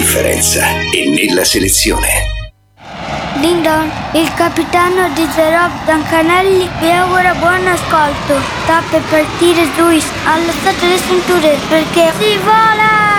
differenza è nella selezione. Ding-dong, il capitano di The Rob Dancanelli vi augura buon ascolto. Sta per partire Luis, allo stato le cinture perché si vola!